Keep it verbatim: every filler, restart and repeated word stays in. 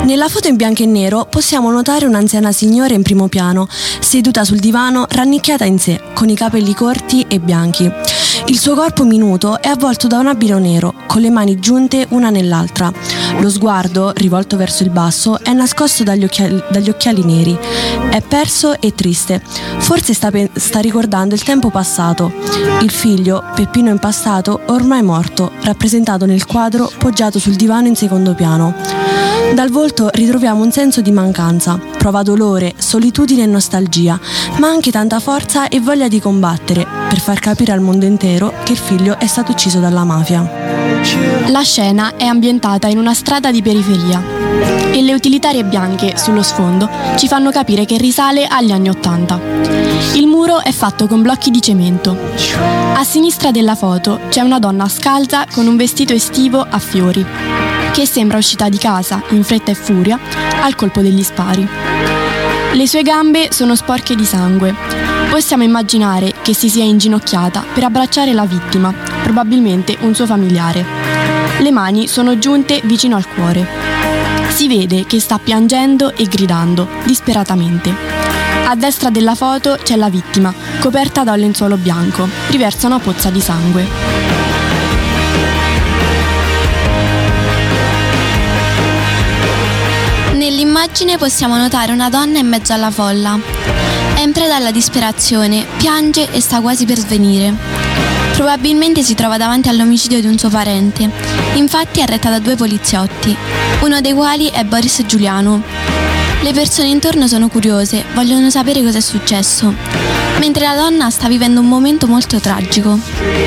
Nella foto in bianco e nero possiamo notare un'anziana signora in primo piano, seduta sul divano, rannicchiata in sé, con i capelli corti e bianchi. Il suo corpo minuto è avvolto da un abito nero, con le mani giunte una nell'altra. Lo sguardo, rivolto verso il basso, è nascosto dagli occhiali, dagli occhiali neri. È perso e triste. Forse sta, pe- sta ricordando il tempo passato. Il figlio, Peppino impastato, ormai morto, rappresentato nel quadro poggiato sul divano in secondo piano. Dal volto ritroviamo un senso di mancanza, prova dolore, solitudine e nostalgia, ma anche tanta forza e voglia di combattere per far capire al mondo intero che il figlio è stato ucciso dalla mafia. La scena è ambientata in una strada di periferia e le utilitarie bianche sullo sfondo ci fanno capire che risale agli anni Ottanta. Il muro è fatto con blocchi di cemento. A sinistra della foto c'è una donna scalza con un vestito estivo a fiori, che sembra uscita di casa in fretta e furia al colpo degli spari. Le sue gambe sono sporche di sangue. Possiamo immaginare che si sia inginocchiata per abbracciare la vittima, probabilmente un suo familiare. Le mani sono giunte vicino al cuore. Si vede che sta piangendo e gridando disperatamente. A destra della foto c'è la vittima, coperta da un lenzuolo bianco, riversa una pozza di sangue. Nell'immagine possiamo notare una donna in mezzo alla folla. È in preda alla disperazione, piange e sta quasi per svenire. Probabilmente si trova davanti all'omicidio di un suo parente. Infatti è retta da due poliziotti, uno dei quali è Boris Giuliano. Le persone intorno sono curiose, vogliono sapere cosa è successo, mentre la donna sta vivendo un momento molto tragico.